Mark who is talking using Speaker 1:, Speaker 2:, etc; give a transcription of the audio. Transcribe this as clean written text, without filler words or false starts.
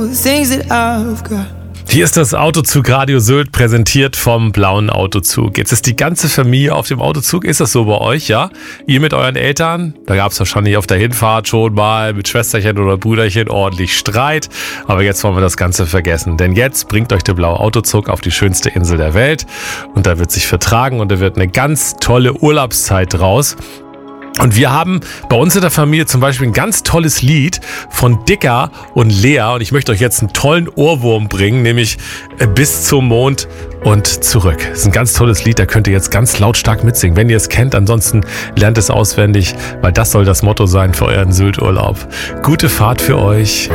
Speaker 1: things that I've got.
Speaker 2: Hier ist das Autozug Radio Sylt, präsentiert vom Blauen Autozug. Jetzt ist die ganze Familie auf dem Autozug. Ist das so bei euch, ja? Ihr mit euren Eltern? Da gab es wahrscheinlich auf der Hinfahrt schon mal mit Schwesterchen oder Brüderchen ordentlich Streit. Aber jetzt wollen wir das Ganze vergessen. Denn jetzt bringt euch der Blaue Autozug auf die schönste Insel der Welt. Und da wird sich vertragen und da wird eine ganz tolle Urlaubszeit draus. Und wir haben bei uns in der Familie zum Beispiel ein ganz tolles Lied von Dicker und Lea. Und ich möchte euch jetzt einen tollen Ohrwurm bringen, nämlich Bis zum Mond und zurück. Das ist ein ganz tolles Lied, da könnt ihr jetzt ganz lautstark mitsingen, wenn ihr es kennt. Ansonsten lernt es auswendig, weil das soll das Motto sein für euren Sylt-Urlaub. Gute Fahrt für euch.